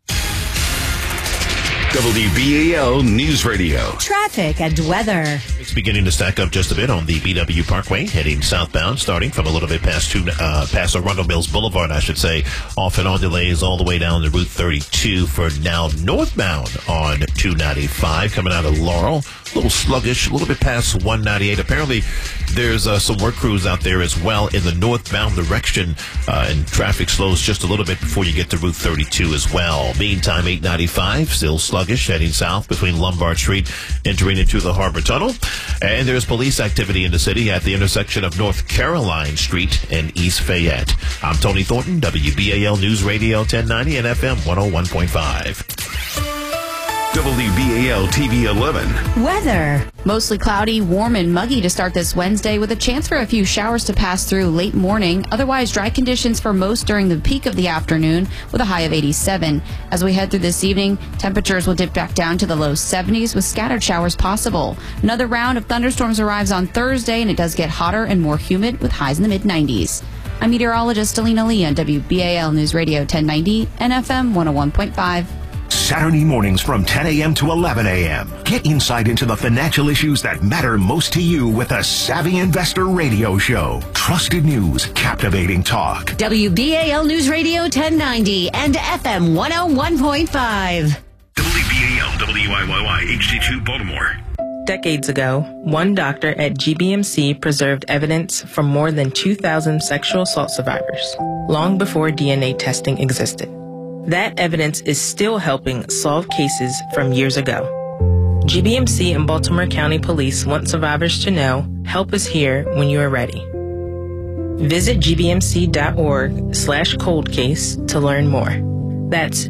W B A L News Radio. Traffic and weather. It's beginning to stack up just a bit on the B W Parkway, heading southbound, starting from a little bit past two, uh, past Arundel Mills Boulevard, I should say, off and on delays all the way down to Route thirty-two for now northbound on two ninety-five, coming out of Laurel. A little sluggish, a little bit past one ninety-eight. Apparently, there's uh, some work crews out there as well in the northbound direction, uh, and traffic slows just a little bit before you get to Route thirty-two as well. Meantime, eight ninety-five, still sluggish, heading south between Lombard Street, entering into the Harbor Tunnel. And there's police activity in the city at the intersection of North Caroline Street and East Fayette. I'm Tony Thornton, W B A L News Radio ten ninety and F M one oh one point five. W B A L T V eleven. Weather. Mostly cloudy, warm, and muggy to start this Wednesday with a chance for a few showers to pass through late morning. Otherwise, dry conditions for most during the peak of the afternoon with a high of eighty-seven. As we head through this evening, temperatures will dip back down to the low seventies with scattered showers possible. Another round of thunderstorms arrives on Thursday, and it does get hotter and more humid with highs in the mid nineties. I'm meteorologist Alina Lee on W B A L News Radio ten ninety and F M one oh one point five. Saturday mornings from ten a.m. to eleven a.m. Get insight into the financial issues that matter most to you with a Savvy Investor Radio Show. Trusted news, captivating talk. W B A L News Radio ten ninety and F M one oh one point five. W B A L W I Y Y H D two Baltimore. Decades ago, one doctor at G B M C preserved evidence from more than two thousand sexual assault survivors, long before D N A testing existed. That evidence is still helping solve cases from years ago. G B M C and Baltimore County Police want survivors to know, help us here when you are ready. Visit gbmc.org slash cold case to learn more. That's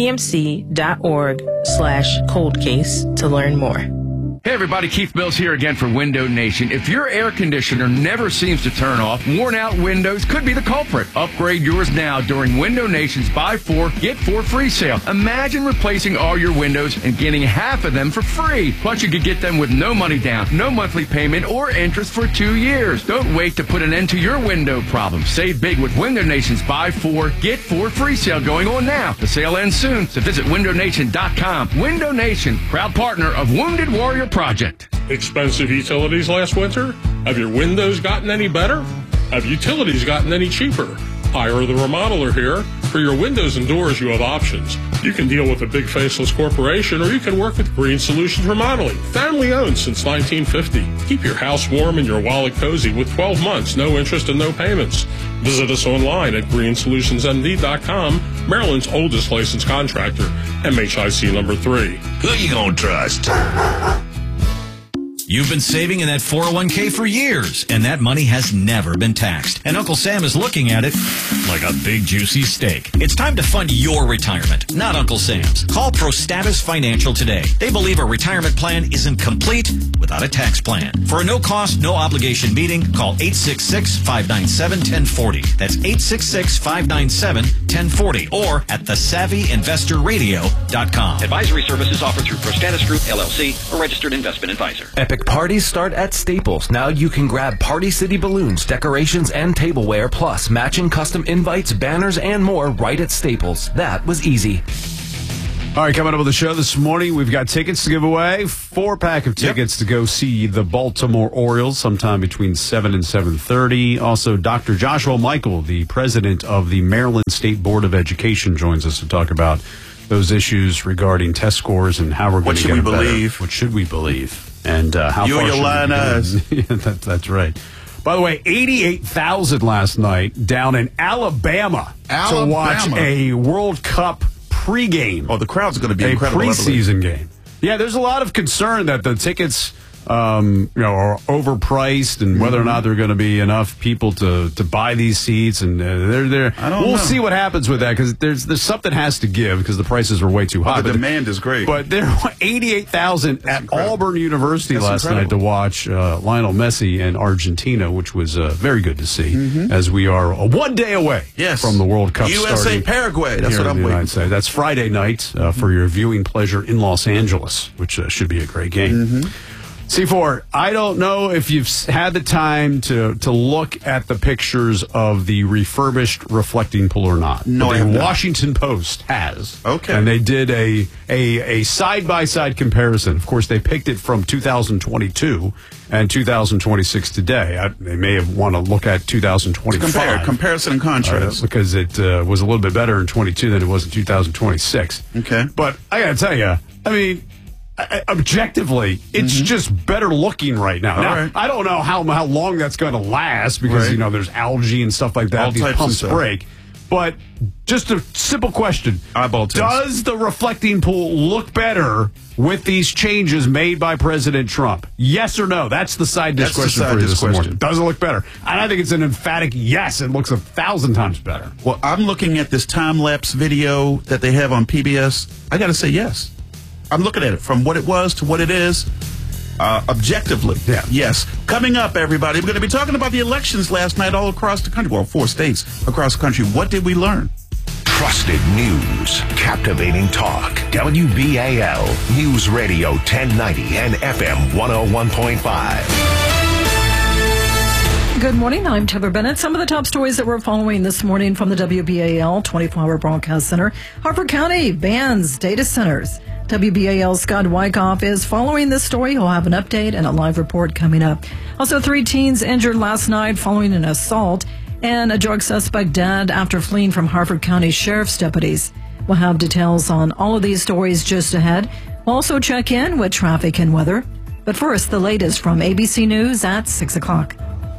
gbmc.org slash cold case to learn more. Hey everybody, Keith Mills here again for Window Nation. If your air conditioner never seems to turn off, worn out windows could be the culprit. Upgrade yours now during Window Nation's Buy Four, Get Four Free sale. Imagine replacing all your windows and getting half of them for free. Plus you could get them with no money down, no monthly payment, or interest for two years. Don't wait to put an end to your window problem. Save big with Window Nation's Buy Four, Get Four Free sale going on now. The sale ends soon, so visit window nation dot com. Window Nation, proud partner of Wounded Warrior Project. Expensive utilities last winter? Have your windows gotten any better? Have utilities gotten any cheaper? Hire the Remodeler here. For your windows and doors, you have options. You can deal with a big faceless corporation, or you can work with Green Solutions Remodeling. Family owned since nineteen fifty. Keep your house warm and your wallet cozy with twelve months, no interest and no payments. Visit us online at green solutions m d dot com, Maryland's oldest licensed contractor, M H I C number three. Who you gonna trust? You've been saving in that four oh one k for years, and that money has never been taxed. And Uncle Sam is looking at it like a big juicy steak. It's time to fund your retirement, not Uncle Sam's. Call ProStatus Financial today. They believe a retirement plan isn't complete without a tax plan. For a no-cost, no-obligation meeting, call eight six six, five nine seven, one zero four zero. That's eight six six, five nine seven, one zero four zero or at the savvy investor radio dot com. Advisory services offered through ProStatus Group, L L C, a registered investment advisor. Epic parties start at Staples. Now you can grab Party City balloons, decorations, and tableware, plus matching custom invites, banners, and more right at Staples. That was easy. All right, coming up on the show this morning, we've got tickets to give away. Four pack of tickets yep. to go see the Baltimore Orioles sometime between seven and seven thirty. Also, Doctor Joshua Michael, the president of the Maryland State Board of Education, joins us to talk about those issues regarding test scores and how we're going to get we better. believe? What should we believe? And uh, how you far and your lying eyes. yeah, that, that's right. By the way, eighty-eight thousand last night down in Alabama, Alabama to watch a World Cup pregame. Oh, the crowd's going to be a incredible. preseason game. Yeah, there's a lot of concern that the tickets, um, you know, are overpriced, and whether or not there are going to be enough people to, to buy these seats. And uh, they're there. I don't we'll know. see what happens with that, because there's there's something has to give because the prices were way too high. Oh, the but demand is great. But there were eighty-eight thousand at incredible. Auburn University That's last incredible. night to watch uh, Lionel Messi and Argentina, which was uh, very good to see, Mm-hmm. as we are uh, one day away Yes. from the World Cup U S A starting Paraguay. That's here what in I'm the waiting United States. That's Friday night uh, for your viewing pleasure in Los Angeles, which uh, should be a great game. Mm-hmm. C four, I don't know if you've s- had the time to, to look at the pictures of the refurbished reflecting pool or not. No, But I have the not. Washington Post has. Okay. And they did a, a, a side-by-side comparison. Of course, they picked it from two thousand twenty-two and two thousand twenty-six today. I, they may have want to look at two thousand twenty-five. Compare, comparison and contrast. Uh, because it uh, was a little bit better in twenty-two than it was in two thousand twenty-six. Okay. But I got to tell you, I mean, I- objectively, it's Mm-hmm. just better looking right now. All Now, right. I don't know how how long that's going to last because, Right. you know, there's algae and stuff like that. All These types of pumps stuff. break. But just a simple question. Eyeball test. Does the reflecting pool look better with these changes made by President Trump? Yes or no? That's the side dish That's the question side for you dish this question. morning. Does it look better? And I think it's an emphatic yes. It looks a thousand times better. Well, I'm looking at this time-lapse video that they have on P B S. I got to say yes. I'm looking at it from what it was to what it is. Uh, objectively, Yeah. yes. Coming up, everybody, we're going to be talking about the elections last night all across the country. Well, four states across the country. What did we learn? Trusted news, captivating talk. W B A L News Radio ten ninety and F M one oh one point five. Good morning. I'm Heather Bennett. Some of the top stories that we're following this morning from the W B A L twenty-four hour Broadcast Center. Harford County bans data centers. W B A L's Scott Wyckoff is following this story. He'll have an update and a live report coming up. Also, three teens injured last night following an assault, and a drug suspect dead after fleeing from Harford County Sheriff's deputies. We'll have details on all of these stories just ahead. We'll also check in with traffic and weather. But first, the latest from A B C News at six o'clock.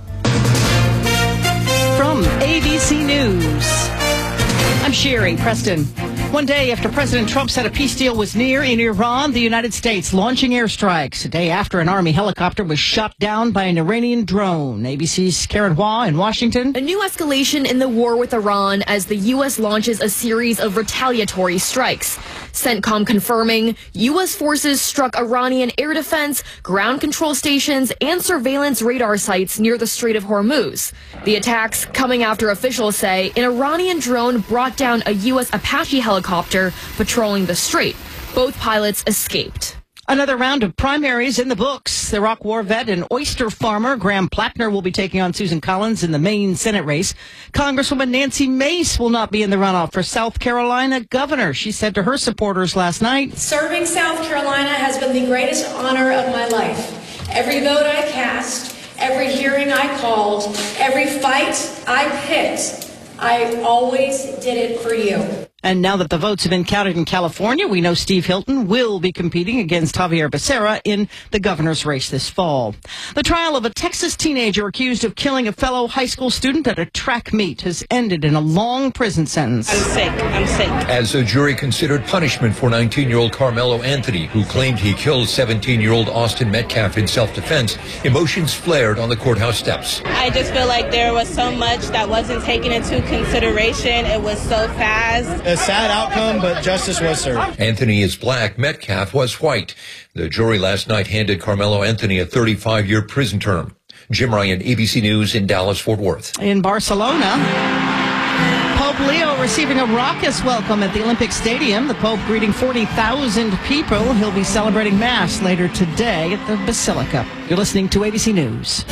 From A B C News, I'm Sherry Preston. One day after President Trump said a peace deal was near in Iran, the United States launching airstrikes. A day after an Army helicopter was shot down by an Iranian drone. A B C's Karen Hua in Washington. A new escalation in the war with Iran as the U S launches a series of retaliatory strikes. CENTCOM confirming U S forces struck Iranian air defense, ground control stations, and surveillance radar sites near the Strait of Hormuz. The attacks coming after officials say an Iranian drone brought down a U S Apache helicopter patrolling the strait. Both pilots escaped. Another round of primaries in the books. The Iraq War vet and oyster farmer Graham Plattner will be taking on Susan Collins in the Maine Senate race. Congresswoman Nancy Mace will not be in the runoff for South Carolina governor. She said to her supporters last night, "Serving South Carolina has been the greatest honor of my life. Every vote I cast, every hearing I called, every fight I picked, I always did it for you." And now that the votes have been counted in California, we know Steve Hilton will be competing against Javier Becerra in the governor's race this fall. The trial of a Texas teenager accused of killing a fellow high school student at a track meet has ended in a long prison sentence. I'm sick. I'm sick. As a jury considered punishment for nineteen-year-old Carmelo Anthony, who claimed he killed seventeen-year-old Austin Metcalf in self-defense, emotions flared on the courthouse steps. I just feel like there was so much that wasn't taken into consideration. It was so fast. A sad outcome, but justice was served. Anthony is black, Metcalf was white. The jury last night handed Carmelo Anthony a thirty-five-year prison term. Jim Ryan, A B C News in Dallas-Fort Worth. In Barcelona, Pope Leo receiving a raucous welcome at the Olympic Stadium. The Pope greeting forty thousand people. He'll be celebrating Mass later today at the Basilica. You're listening to A B C News.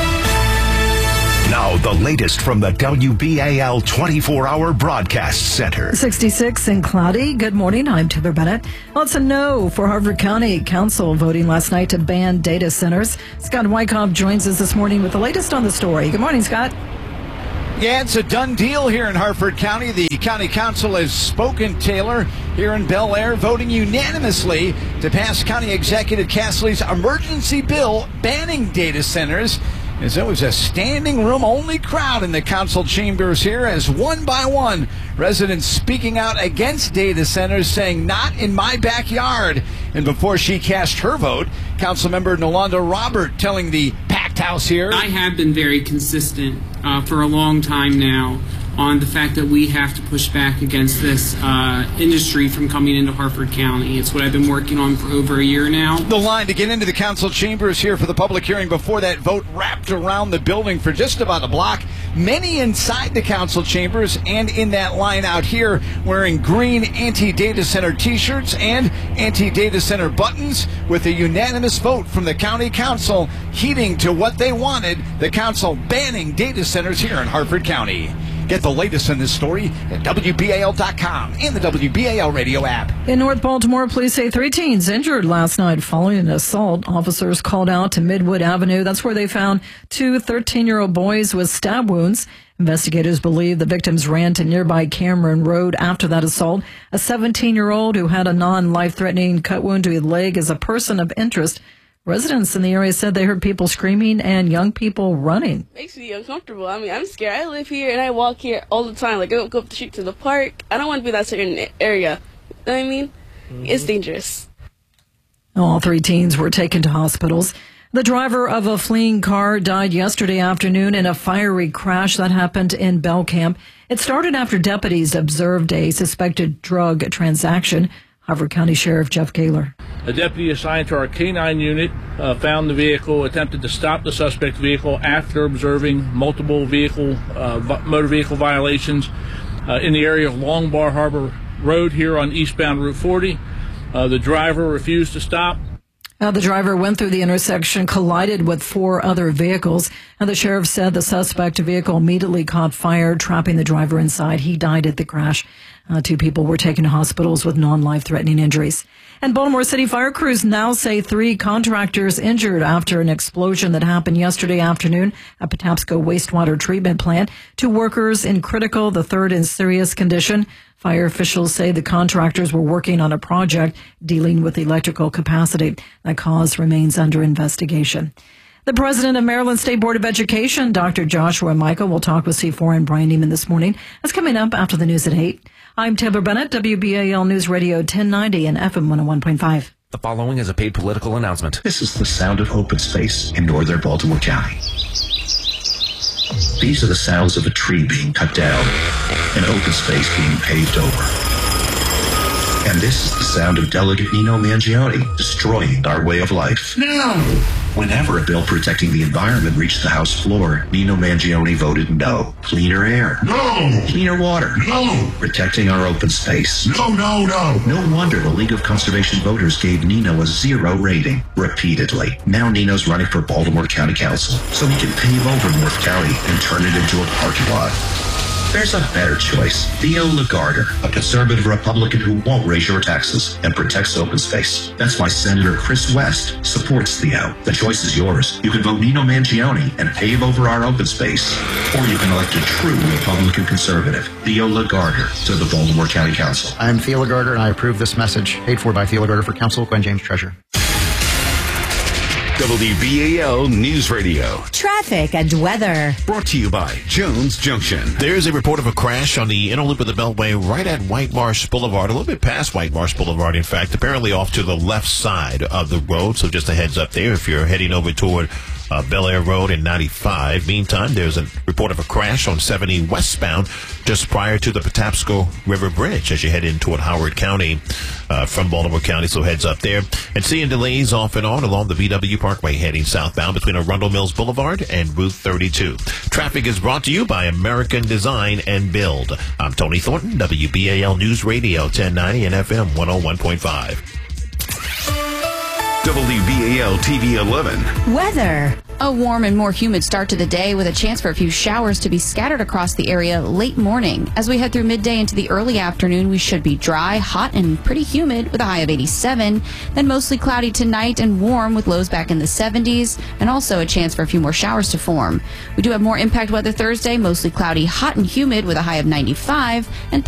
Now, the latest from the W B A L twenty-four hour Broadcast Center. sixty-six and cloudy. Good morning. I'm Taylor Bennett. Well, it's a no for Harford County Council voting last night to ban data centers. Scott Wyckoff joins us this morning with the latest on the story. Good morning, Scott. Yeah, it's a done deal here in Harford County. The county council has spoken, Taylor, here in Bel Air, voting unanimously to pass County Executive Castley's emergency bill banning data centers. As it was a standing room only crowd in the council chambers here, as one by one residents speaking out against data centers, saying not in my backyard. And before she cast her vote, Councilmember Nolanda Robert telling the packed house here, I have been very consistent uh, for a long time now on the fact that we have to push back against this uh, industry from coming into Harford County. It's what I've been working on for over a year now. The line to get into the council chambers here for the public hearing before that vote wrapped around the building for just about a block. Many inside the council chambers and in that line out here wearing green anti-data center t-shirts and anti-data center buttons, with a unanimous vote from the county council heeding to what they wanted, the council banning data centers here in Harford County. Get the latest on this story at W B A L dot com and the W B A L radio app. In North Baltimore, police say three teens injured last night following an assault. Officers called out to Midwood Avenue. That's where they found two thirteen-year-old boys with stab wounds. Investigators believe the victims ran to nearby Cameron Road after that assault. A seventeen-year-old who had a non-life-threatening cut wound to his leg is a person of interest. Residents in the area said they heard people screaming and young people running. Makes me uncomfortable. I mean, I'm scared. I live here and I walk here all the time. Like, I don't go up the street to the park. I don't want to be in that certain area. You know what I mean? Mm-hmm. It's dangerous. All three teens were taken to hospitals. The driver of a fleeing car died yesterday afternoon in a fiery crash that happened in Belcamp. It started after deputies observed a suspected drug transaction. Harford County Sheriff Jeff Kaler. A deputy assigned to our K nine unit uh, found the vehicle, attempted to stop the suspect vehicle after observing multiple vehicle, uh, motor vehicle violations uh, in the area of Long Bar Harbor Road here on eastbound Route forty. Uh, the driver refused to stop. Now, the driver went through the intersection, collided with four other vehicles, and the sheriff said the suspect vehicle immediately caught fire, trapping the driver inside. He died at the crash. Uh, two people were taken to hospitals with non-life-threatening injuries. And Baltimore City fire crews now say three contractors injured after an explosion that happened yesterday afternoon at Patapsco Wastewater Treatment Plant. Two workers in critical, the third in serious condition. Fire officials say the contractors were working on a project dealing with electrical capacity. That cause remains under investigation. The president of Maryland State Board of Education, Doctor Joshua Michael, will talk with C four and Brian Neiman this morning. That's coming up after the news at eight. I'm Taylor Bennett, W B A L News Radio ten ninety and F M one oh one point five. The following is a paid political announcement. This is the sound of open space in northern Baltimore County. These are the sounds of a tree being cut down, an open space being paved over. And this is the sound of Delegate Nino Mangione destroying our way of life. No! Whenever a bill protecting the environment reached the House floor, Nino Mangione voted no. Cleaner air. No! Cleaner water. No! Protecting our open space. No, no, no! No wonder the League of Conservation Voters gave Nino a zero rating repeatedly. Now Nino's running for Baltimore County Council so he can pave over North County and turn it into a parking lot. There's a better choice. Theo Lagarder, a conservative Republican who won't raise your taxes and protects open space. That's why Senator Chris West supports Theo. The choice is yours. You can vote Nino Mangione and pave over our open space. Or you can elect a true Republican conservative, Theo Lagarder, to the Baltimore County Council. I'm Theo Lagarder, and I approve this message. Paid for by Theo Lagarder for Council, Glenn James, Treasurer. W B A L News Radio. Traffic and weather. Brought to you by Jones Junction. There's a report of a crash on the inner loop of the Beltway right at White Marsh Boulevard, a little bit past White Marsh Boulevard, in fact, apparently off to the left side of the road. So just a heads up there if you're heading over toward uh, Bel Air Road and ninety-five. Meantime, there's a report of a crash on seventy westbound just prior to the Patapsco River Bridge as you head in toward Howard County uh, from Baltimore County. So heads up there. And seeing delays off and on along the B W Parkway heading southbound between Arundel Mills Boulevard and Route thirty-two. Traffic is brought to you by American Design and Build. I'm Tony Thornton, W B A L News Radio ten ninety and F M one oh one point five. W B A L T V eleven. Weather. A warm and more humid start to the day with a chance for a few showers to be scattered across the area late morning. As we head through midday into the early afternoon, we should be dry, hot, and pretty humid with a high of eighty-seven. Then mostly cloudy tonight and warm with lows back in the seventies, and also a chance for a few more showers to form. We do have more impact weather Thursday, mostly cloudy, hot, and humid with a high of ninety-five. And